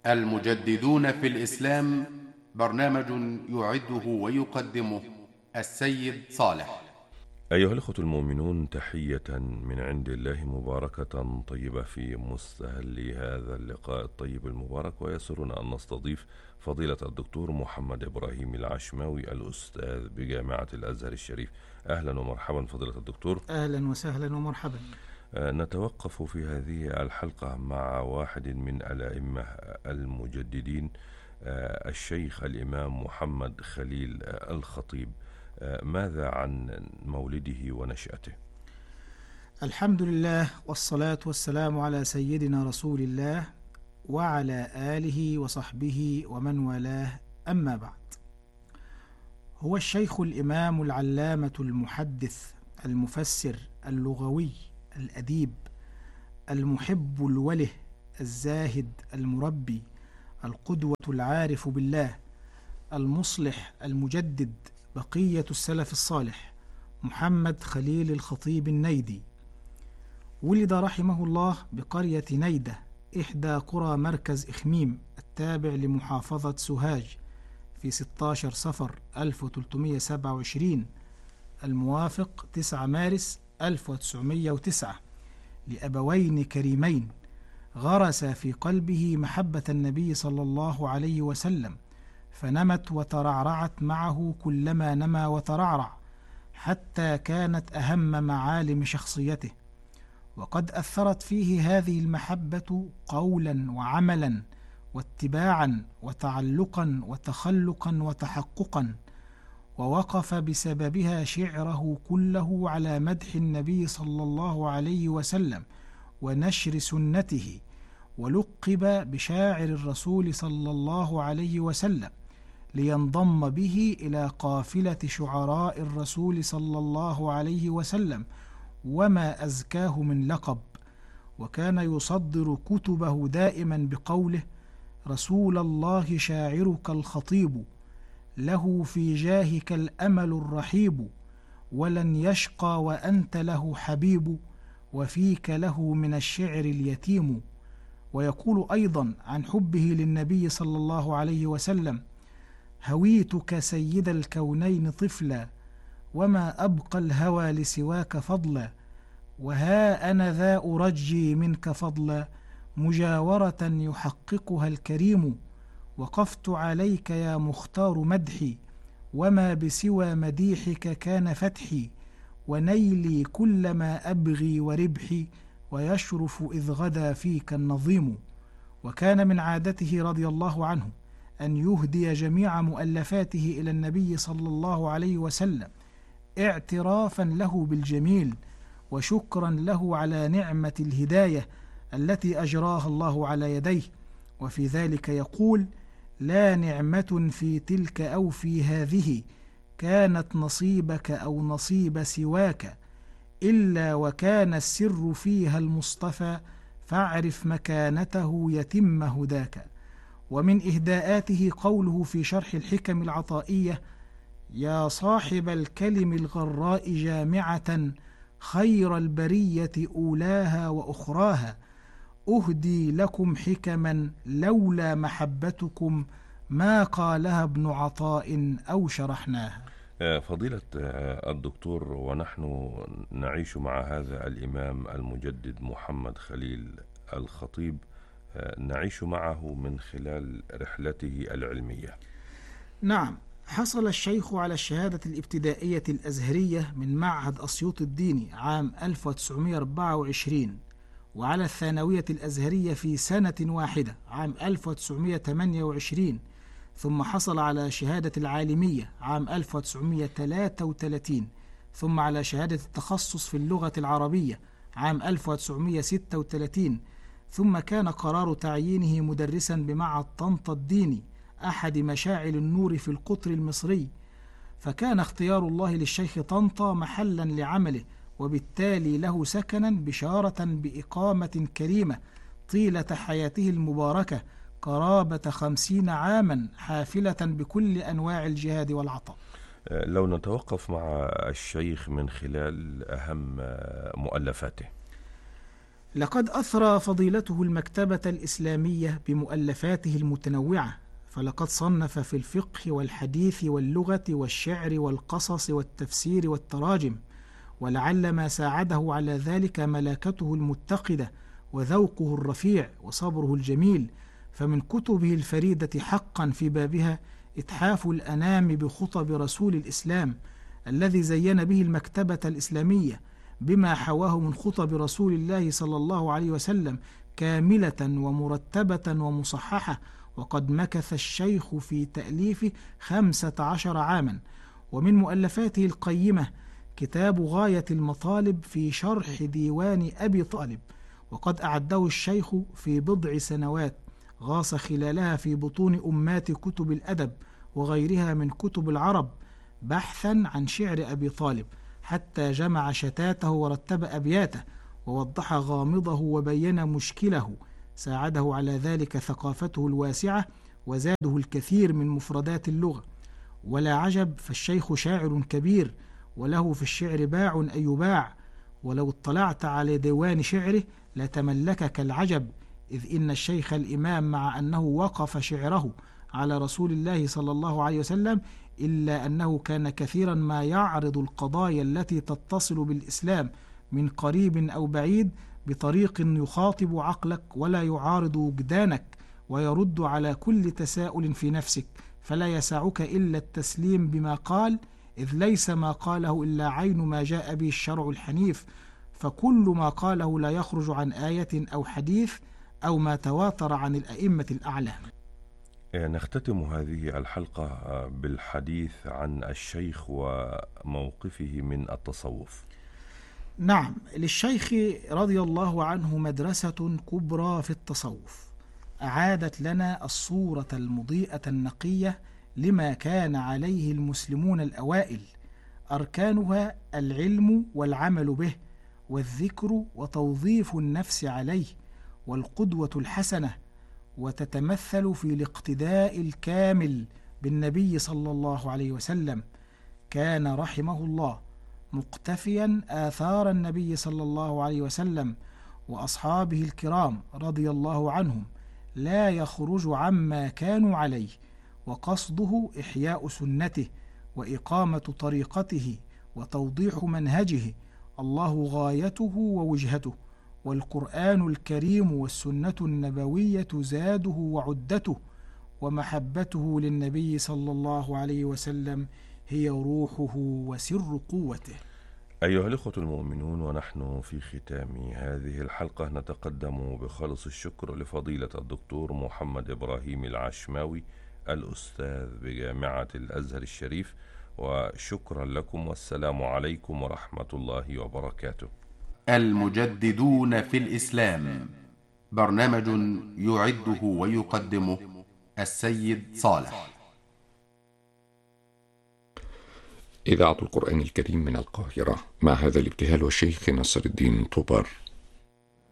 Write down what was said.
المجددون في الإسلام، برنامج يعده ويقدمه السيد صالح. أيها الأخوة المؤمنون، تحية من عند الله مباركة طيبة في مستهل هذا اللقاء الطيب المبارك، ويسرنا أن نستضيف فضيلة الدكتور محمد إبراهيم العشماوي الأستاذ بجامعة الأزهر الشريف. أهلا ومرحبا فضيلة الدكتور. أهلا وسهلا ومرحبا. نتوقف في هذه الحلقة مع واحد من الأئمة المجددين، الشيخ الإمام محمد خليل الخطيب. ماذا عن مولده ونشأته؟ الحمد لله والصلاة والسلام على سيدنا رسول الله وعلى آله وصحبه ومن والاه، أما بعد. هو الشيخ الإمام العلامة المحدث المفسر اللغوي الأديب المحب الوله الزاهد المربي القدوة العارف بالله المصلح المجدد بقية السلف الصالح، محمد خليل الخطيب النيدي. ولد رحمه الله بقرية نيدة، إحدى قرى مركز إخميم التابع لمحافظة سوهاج، في 16 صفر 1327 الموافق 9 مارس 1909، لأبوين كريمين غرس في قلبه محبة النبي صلى الله عليه وسلم، فنمت وترعرعت معه كلما نما وترعرع، حتى كانت أهم معالم شخصيته. وقد أثرت فيه هذه المحبة قولا وعملا واتباعا وتعلقا وتخلقا وتحققا، ووقف بسببها شعره كله على مدح النبي صلى الله عليه وسلم ونشر سنته، ولقب بشاعر الرسول صلى الله عليه وسلم، لينضم به إلى قافلة شعراء الرسول صلى الله عليه وسلم، وما أزكاه من لقب. وكان يصدر كتبه دائما بقوله: رسول الله شاعرك الخطيب، له في جاهك الأمل الرحيب، ولن يشقى وأنت له حبيب، وفيك له من الشعر اليتيم. ويقول أيضا عن حبه للنبي صلى الله عليه وسلم: هويتك سيد الكونين طفلا، وما أبقى الهوى لسواك فضلا، وها أنا ذا أرجي منك فضلا، مجاورة يحققها الكريم. وقفت عليك يا مختار مدحي، وما بسوى مديحك كان فتحي، ونيلي كلما أبغي وربحي، ويشرف إذ غدا فيك النظيم. وكان من عادته رضي الله عنه أن يهدي جميع مؤلفاته إلى النبي صلى الله عليه وسلم، اعترافا له بالجميل، وشكرا له على نعمة الهداية التي أجراها الله على يديه. وفي ذلك يقول: لا نعمة في تلك أو في هذه كانت نصيبك أو نصيب سواك، إلا وكان السر فيها المصطفى، فاعرف مكانته يتم هداك. ومن إهداءاته قوله في شرح الحكم العطائية: يا صاحب الكلم الغراء جامعة، خير البرية أولاها وأخراها، أهدي لكم حكما لولا محبتكم، ما قالها ابن عطاء أو شرحناها. فضيلة الدكتور، ونحن نعيش مع هذا الإمام المجدد محمد خليل الخطيب، نعيش معه من خلال رحلته العلمية. نعم، حصل الشيخ على الشهادة الابتدائية الأزهرية من معهد أسيوط الديني عام 1924، وعلى الثانوية الأزهرية في سنة واحدة عام 1928، ثم حصل على شهادة العالمية عام 1933، ثم على شهادة التخصص في اللغة العربية عام 1936، ثم كان قرار تعيينه مدرسا بمعهد طنطا الديني، أحد مشاعل النور في القطر المصري. فكان اختيار الله للشيخ طنطا محلا لعمله، وبالتالي له سكنا بشارة بإقامة كريمة طيلة حياته المباركة، قرابة 50 عاما، حافلة بكل أنواع الجهاد والعطاء. لو نتوقف مع الشيخ من خلال أهم مؤلفاته. لقد أثرى فضيلته المكتبة الإسلامية بمؤلفاته المتنوعة، فلقد صنف في الفقه والحديث واللغة والشعر والقصص والتفسير والتراجم، ولعل ما ساعده على ذلك ملاكته المتقدة وذوقه الرفيع وصبره الجميل. فمن كتبه الفريدة حقا في بابها إتحاف الأنام بخطب رسول الإسلام، الذي زين به المكتبة الإسلامية بما حواه من خطب رسول الله صلى الله عليه وسلم كاملة ومرتبة ومصححة، وقد مكث الشيخ في تأليفه 15 عاما. ومن مؤلفاته القيمة كتاب غاية المطالب في شرح ديوان أبي طالب، وقد أعده الشيخ في بضع سنوات، غاص خلالها في بطون أمات كتب الأدب وغيرها من كتب العرب بحثا عن شعر أبي طالب، حتى جمع شتاته ورتب أبياته ووضح غامضه وبين مشكله. ساعده على ذلك ثقافته الواسعة، وزاده الكثير من مفردات اللغة. ولا عجب، فالشيخ شاعر كبير، وله في الشعر باع أي باع، ولو اطلعت على ديوان شعره لتملكك العجب، إذ إن الشيخ الإمام مع أنه وقف شعره على رسول الله صلى الله عليه وسلم، إلا أنه كان كثيرا ما يعرض القضايا التي تتصل بالإسلام من قريب أو بعيد بطريق يخاطب عقلك ولا يعارض وجدانك، ويرد على كل تساؤل في نفسك، فلا يسعك إلا التسليم بما قال، إذ ليس ما قاله إلا عين ما جاء به الشرع الحنيف، فكل ما قاله لا يخرج عن آية أو حديث أو ما تواتر عن الأئمة الأعلى. نختتم هذه الحلقة بالحديث عن الشيخ وموقفه من التصوف. نعم، للشيخ رضي الله عنه مدرسة كبرى في التصوف، أعادت لنا الصورة المضيئة النقية لما كان عليه المسلمون الأوائل، أركانها العلم والعمل به، والذكر وتوظيف النفس عليه، والقدوة الحسنة، وتتمثل في الاقتداء الكامل بالنبي صلى الله عليه وسلم. كان رحمه الله مقتفيا آثار النبي صلى الله عليه وسلم وأصحابه الكرام رضي الله عنهم، لا يخرج عما كانوا عليه، وقصده إحياء سنته وإقامة طريقته وتوضيح منهجه، الله غايته ووجهته، والقرآن الكريم والسنة النبوية زاده وعدته، ومحبته للنبي صلى الله عليه وسلم هي روحه وسر قوته. أيها الإخوة المؤمنون، ونحن في ختام هذه الحلقة نتقدم بخالص الشكر لفضيلة الدكتور محمد إبراهيم العشماوي الأستاذ بجامعة الأزهر الشريف، وشكرا لكم، والسلام عليكم ورحمة الله وبركاته. المجددون في الإسلام، برنامج يعده ويقدمه السيد صالح. إذاعة القرآن الكريم من القاهرة، مع هذا الابتهال والشيخ نصر الدين طوبار.